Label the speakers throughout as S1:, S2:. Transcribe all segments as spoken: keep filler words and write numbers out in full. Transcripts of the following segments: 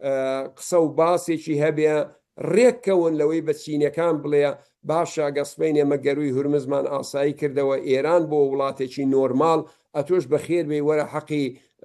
S1: قسە و باسێکی هەبێ ڕێککەون لەوەی بە چینەکان بڵێ باشە گەسپین ئێمە گەروی هورمزمان ئاسایی کردەوە ئێران بۆ وڵاتێکی نۆرمال ئەتۆش بەخێر بێ وەرە حەقی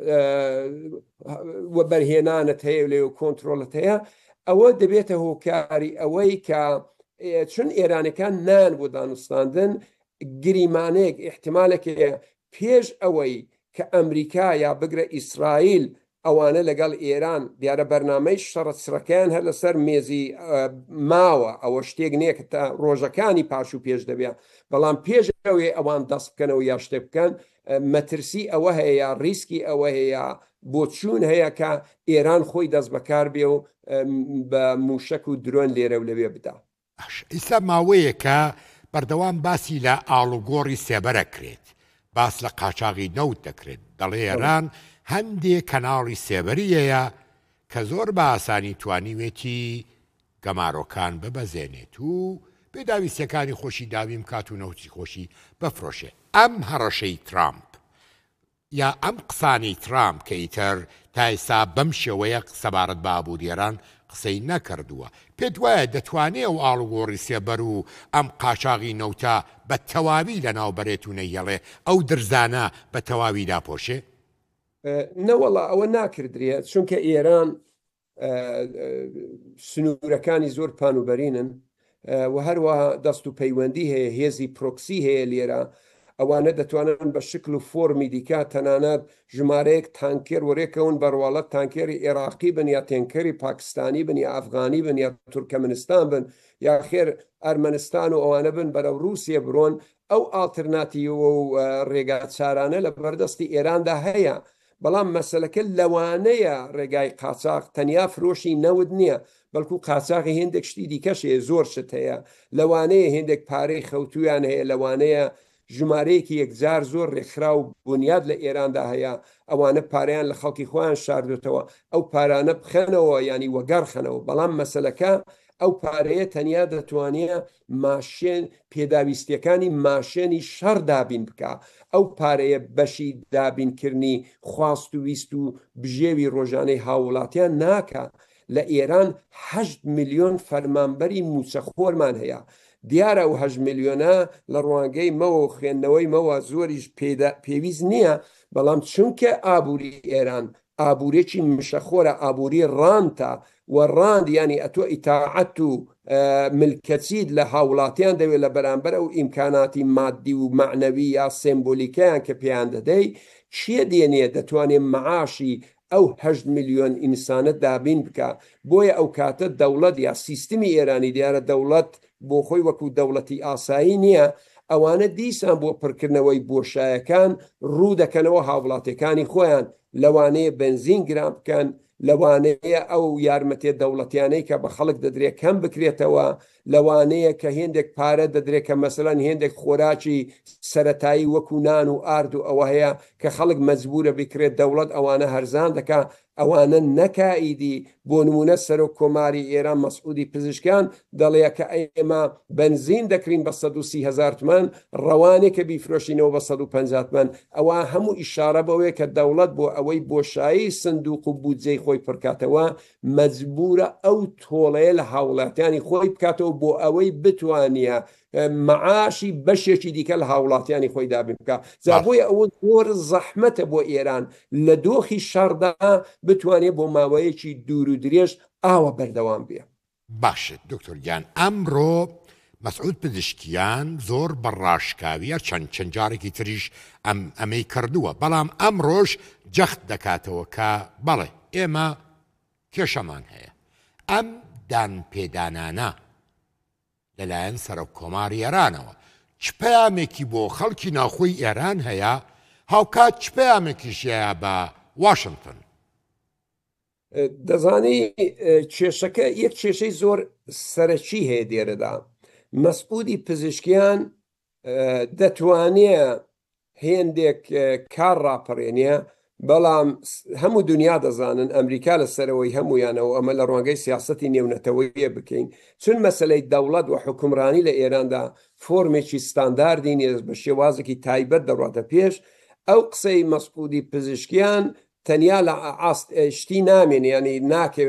S1: بەرهێنانت هەیە لێ و کۆنتترۆلت هەیە ئەوە دەبێتە هۆکاری ئەوەی کە چون ئێرانەکان نان بۆ دانوستاندن گریمانەیەک احتیمالێکی پێش ئەوەی کە ئەمریکا یا بگرە ئیسرائیل ئەوانە لەگەڵ ئێران دیارە بەرنامەی شەڕەتسرەکەیان هەر لەسەر مێزی ماوە ئەوە شتێک نییە کە تا ڕۆژەکانی پاش و پێش دەبێت بەڵام پێش ئەوێ ئەوان دەست بکەنەوە یا شتێ بکەن مەترسی ئەوە هەیە یا ریسکی ئەوە هەیە بۆ چوون هەیە کە ئێران خۆی دەست بەکار بێ و بە موشک و درۆن لێرە و لەوێ بدا.
S2: ئیستا ماوەیە کە بەردەوام باسی لە ئاڵوگۆڕی سێبەرە کرێت باس لە قاچاغی نەوت دەکرێت دەڵێ ئێران هەندێک کەناڵی سێبەریەیە کە زۆر بە ئاسانی توانیوێتی گەمارۆکان ببەزێنێت و پێداویستەکانی خۆشی داویم کات و نەوتی خۆشی بەفرۆشێ. ئەم هەڕەشەی ترامپ یا ئەم قسانی ترامپ کە ئیتر تا ئێستا بەم شێوەیە سەبارەت بە ئابوووریێران قسەی نەکردووە پێت وایە دەتوانێت و ئاڵوگۆڕی سێبەر و ئەم قاچاغی نەوتە بە تەواوی لە ناوبەرێت و نەیەڵێ ئەو درزانە بە تەواوی داپۆشێ؟
S1: نەوەڵا ئەوە ناکردرێت چونکە ئێران سنوورەکانی زۆر پانوبەرینن و هەروەها دەست و پەیوەندی هەیە هێزی پرۆکسی هەیە لێرە ئەوانە دەتوانن بە شکل و فۆرمی دیکە تەنانەت ژمارەیەک تانکێر وەرێکەون بەڕواڵەت تانکێری عێراقی بن یا تێنکەری پاکستانی بن یا ئەفغانی بن یا تورکەمنستان بن یا خێر ئەرمەنستان و ئەوانە بن بەرەو رووسیە بڕۆن ئەو ئالترناتیڤە و ڕێگا چارانە لە بەردەستی ئێراندا هەیە بەڵام مەسەلەکە لەوانەیە ڕێگای قاچاق تەنیا فرۆشی نەود نییە بەڵکو قاچاقی هێندێک شتی دیکەشێ زۆر شت هەیە لەوانەیە هێندێک پارەی خەوتویان هەیە لەوانەیە ژمارەیەکی یەکجار زۆر ڕێکخرا و بنیاد لە ئێراندا هەیە ئەوانە پارەیان لە خەڵکی خۆیان شاردوتەوە ئەو پارانە بخەنەوە ینی وەگەڕخەنەوە بەڵام مەسەلەکە ئەو پارەیە تەنیا دەتوانێت ماشێن پێداویستیەکانی ماشێنی شەڕ دابین بکە ئەو پارەیە بەشی دابینکردنی خواست و ویست و بژێوی ڕۆژانەی هاوڵاتیان ناکە لە ئێران هەشت میلیۆن فەرمانبەری موچەخۆرمان هەیە دیارە و هەژ میلیۆنە لە ڕوانگەی مەوە و خوێندنەوەی مەوە زۆریش پێویست نییە بەڵام چونکە ئابووری ئێران ئابوورێکی مشەخۆرە ئابووری ڕانتە و ڕاند ینی ئەتۆ ئیتاعەت و ملکەچیت لە هاوڵاتیان دەوێت لە بەرامبەر ئەو ئیمکاناتی مادی و معنەوی یا سمبۆلیکیان کە پێیان دەدەی چیە دێنێ دەتوانێت مەعاشی ئەو هەشت میلیۆن ئینسانە دابین بکە بۆیە ئەو کاتە دەوڵەت یا سیستمی ئێرانی دیارە دەوڵەت بۆ خۆی وەکو دەوڵەتی ئاسایی نییە ئەوانە دیسان بۆ پڕکردنەوەی بۆشایەکان ڕوو دەکەنەوە هاوڵاتەکانی خۆیان لەوانەیە بنزین گران بکەن لەوانەیە ئەو یارمەتێ دەوڵەتیانەی کە بە خەڵک دەدرێت کەم بکرێتەوە لەوانەیە کە هێندێک پارە دەدرێت کە مەسەلەن هێندێک خۆراکی سەرەتایی وەکو نان و ئارد و ئەوە هەیە کە خەڵک مەجبورە بکرێت دەوڵەت ئەوانە هەرزان دەکا ئەوانە نەکائیدی بۆ نمونە سەرۆک کۆماری ئێران مەسعودی پزیشکان دەڵێ کە ئێمە بنزین دەکرین بە سەد و سی هەزار تومان ڕەوانێکە بیفرۆشینەوە بە سەد و پەنجا تومان ئەوە هەموو ئیشارە بەوەیە کە دەوڵەت بۆ ئەوەی بۆشایی سندوق و بودجەی خۆی پڕکاتەوە مەجبورە ئەو تۆڵەیە لە هاوڵاتیانی خۆی بکاتەوە بۆ ئەوەی بتوانە معاشی بەشێکی دیکە لە هاوڵاتیانی خۆی دابین بکە زابۆیە ئەوە زۆر زەحمەتە بۆ ئێران لە دۆخی شەڕدا بتوانێت بۆ ماوەیەکی دوور و درێژ ئاوە بەردەوام بێ.
S2: باشە دکتۆر گیان ئەمڕۆ مەسعود پزیشکیان زۆر بەڕاشکاویە چەند چەند جارێکی تریش ئەم ئەمەی کردووە بەڵام ئەمڕۆژ جەخت دەکاتەوە کە بەڵێ ئێمە کێشەمان هەیە ئەم دان پێدانانە لەلایەن سەرۆک کۆماری ئێرانەوە چ پەیامێکی بۆ خەڵکی ناوخۆی ئێران هەیە هاوکات چ پەیامێکیشیە بە واشنگتن؟
S1: دەزانی کێشەکە یەک کێشەی زۆر سەرەکی هەیە دێرەدا مەسعودی پزیشکیان دەتوانێت هێندێک کار ڕاپەڕێنێ بەڵام هەموو دنیا دەزانن ئەمریکا لە سەرەوەی هەمویانەوە ئەمە لە ڕوانگەی سیاسەتی نێونەتەوەیە بکەین چون مەسەلەی دەوڵەت و حکومڕانی لە ئێراندا فۆرمێکی ستانداردی نیە بە شێوازێکی تایبەت دەڕاتە پێش ئەو قسەی مەسعودی پزیشکیان تەنیا لە ئاست شتی نامێن ینی ناکەوێت